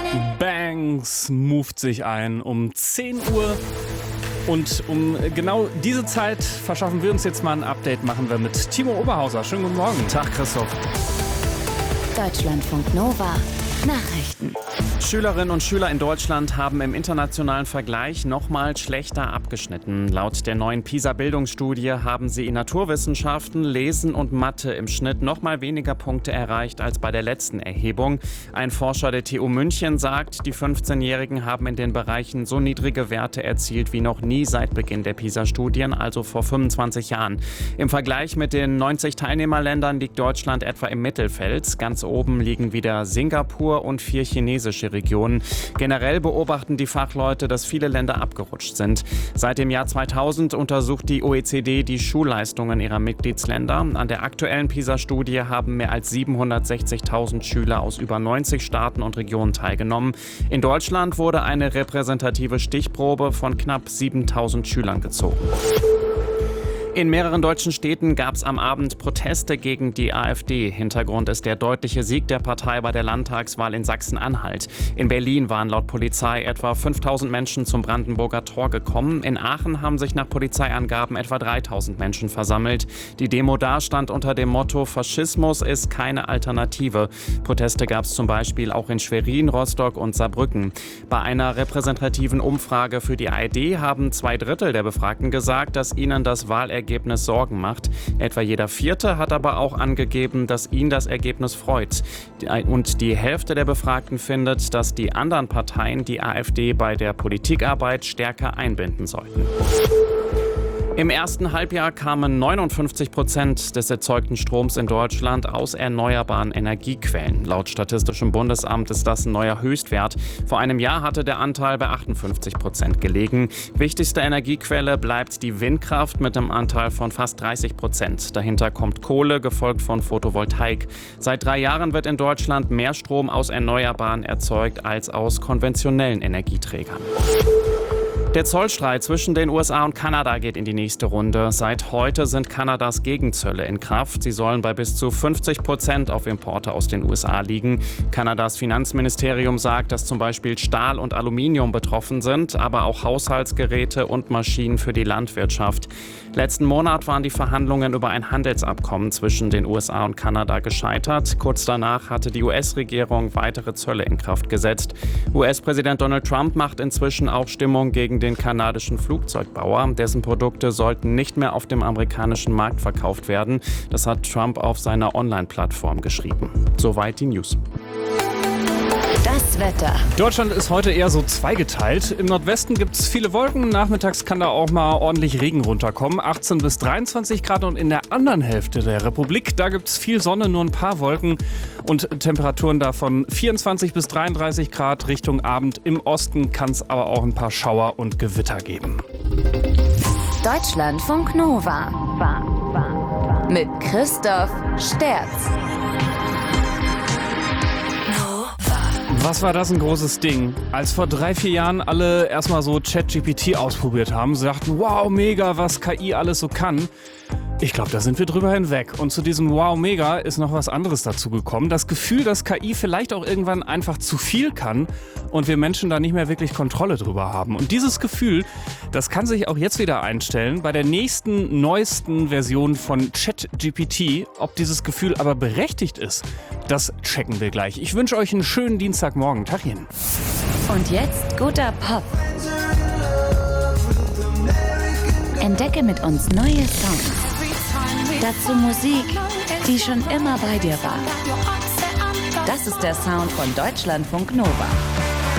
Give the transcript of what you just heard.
Banks moved sich ein um 10 Uhr. Und um genau diese Zeit verschaffen wir uns jetzt mal ein Update, machen wir mit Timo Oberhauser. Schönen guten Morgen. Tag, Christoph. Deutschlandfunk Nova. Nachrichten. Schülerinnen und Schüler in Deutschland haben im internationalen Vergleich nochmal schlechter abgeschnitten. Laut der neuen PISA-Bildungsstudie haben sie in Naturwissenschaften, Lesen und Mathe im Schnitt nochmal weniger Punkte erreicht als bei der letzten Erhebung. Ein Forscher der TU München sagt, die 15-Jährigen haben in den Bereichen so niedrige Werte erzielt wie noch nie seit Beginn der PISA-Studien, also vor 25 Jahren. Im Vergleich mit den 90 Teilnehmerländern liegt Deutschland etwa im Mittelfeld. Ganz oben liegen wieder Singapur und 4 chinesische Regionen. Generell beobachten die Fachleute, dass viele Länder abgerutscht sind. Seit dem Jahr 2000 untersucht die OECD die Schulleistungen ihrer Mitgliedsländer. An der aktuellen PISA-Studie haben mehr als 760.000 Schüler aus über 90 Staaten und Regionen teilgenommen. In Deutschland wurde eine repräsentative Stichprobe von knapp 7.000 Schülern gezogen. In mehreren deutschen Städten gab es am Abend Proteste gegen die AfD. Hintergrund ist der deutliche Sieg der Partei bei der Landtagswahl in Sachsen-Anhalt. In Berlin waren laut Polizei etwa 5.000 Menschen zum Brandenburger Tor gekommen. In Aachen haben sich nach Polizeiangaben etwa 3.000 Menschen versammelt. Die Demo da stand unter dem Motto „Faschismus ist keine Alternative". Proteste gab es zum Beispiel auch in Schwerin, Rostock und Saarbrücken. Bei einer repräsentativen Umfrage für die ARD haben 2/3 der Befragten gesagt, dass ihnen das Wahlergebnis Sorgen macht. Etwa jeder Vierte hat aber auch angegeben, dass ihn das Ergebnis freut. Und die Hälfte der Befragten findet, dass die anderen Parteien die AfD bei der Politikarbeit stärker einbinden sollten. Im ersten Halbjahr kamen 59% des erzeugten Stroms in Deutschland aus erneuerbaren Energiequellen. Laut Statistischem Bundesamt ist das ein neuer Höchstwert. Vor einem Jahr hatte der Anteil bei 58% gelegen. Wichtigste Energiequelle bleibt die Windkraft mit einem Anteil von fast 30%. Dahinter kommt Kohle, gefolgt von Photovoltaik. Seit 3 Jahren wird in Deutschland mehr Strom aus Erneuerbaren erzeugt als aus konventionellen Energieträgern. Der Zollstreit zwischen den USA und Kanada geht in die nächste Runde. Seit heute sind Kanadas Gegenzölle in Kraft. Sie sollen bei bis zu 50% auf Importe aus den USA liegen. Kanadas Finanzministerium sagt, dass zum Beispiel Stahl und Aluminium betroffen sind, aber auch Haushaltsgeräte und Maschinen für die Landwirtschaft. Letzten Monat waren die Verhandlungen über ein Handelsabkommen zwischen den USA und Kanada gescheitert. Kurz danach hatte die US-Regierung weitere Zölle in Kraft gesetzt. US-Präsident Donald Trump macht inzwischen auch Stimmung gegen den kanadischen Flugzeugbauer. Dessen Produkte sollten nicht mehr auf dem amerikanischen Markt verkauft werden. Das hat Trump auf seiner Online-Plattform geschrieben. Soweit die News. Das Wetter. Deutschland ist heute eher so zweigeteilt. Im Nordwesten gibt es viele Wolken. Nachmittags kann da auch mal ordentlich Regen runterkommen. 18 bis 23 Grad. Und in der anderen Hälfte der Republik, da gibt es viel Sonne, nur ein paar Wolken. Und Temperaturen davon 24 bis 33 Grad Richtung Abend. Im Osten kann es aber auch ein paar Schauer und Gewitter geben. Deutschlandfunk Nova. Mit Christoph Sterz. Was war das ein großes Ding? Als vor 3-4 Jahren alle erstmal so ChatGPT ausprobiert haben, sie dachten, wow, mega, was KI alles so kann. Ich glaube, da sind wir drüber hinweg. Und zu diesem Wow, mega ist noch was anderes dazu gekommen. Das Gefühl, dass KI vielleicht auch irgendwann einfach zu viel kann und wir Menschen da nicht mehr wirklich Kontrolle drüber haben. Und dieses Gefühl, das kann sich auch jetzt wieder einstellen bei der nächsten, neuesten Version von ChatGPT. Ob dieses Gefühl aber berechtigt ist, das checken wir gleich. Ich wünsche euch einen schönen Dienstagmorgen. Tagchen. Und jetzt guter Pop. Entdecke mit uns neue Songs. Dazu Musik, die schon immer bei dir war. Das ist der Sound von Deutschlandfunk Nova.